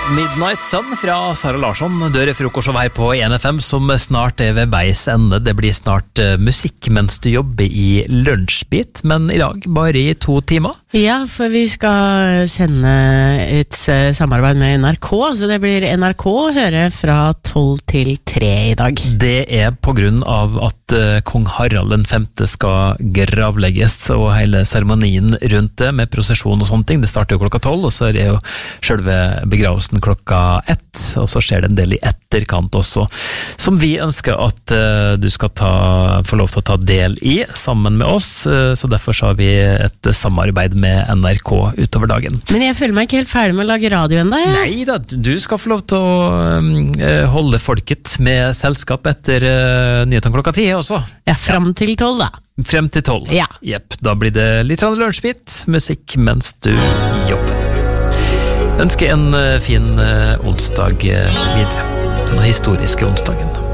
Midnight Sun fra Sara Larsson dør i frokostshow her på 1FM som snart ved veis ende. Det blir snart musikk mens du jobber i lunsjbit, men i dag bare i 2 timer. Ja, for vi skal sende et samarbeid med NRK, så det blir NRK å høre fra 12 til 3 i dag. Det på grunn av at kong Harald den 5. skal gravlegges, og hele seremonien rundt det med prosesjon og sånne ting. Det starter jo klokka 12, og så det jo selve begravelsen klokka 1, og så skjer det en del i etterkant også, som vi ønsker at du skal få lov til å ta del i sammen med oss, så derfor så har vi et samarbeid med NRK utover dagen. Men jeg føler meg ikke helt ferdig med å lage radio enda, ja? Nei da, du skal få lov til å holde folket med selskap etter nyheten klokka 10 også. Ja, frem til 12 da. Frem til 12. Ja. Jepp, da blir det litt lunsjbit, musikk mens du jobber. Ønsker en fin onsdag videre. Den historiske onsdagen.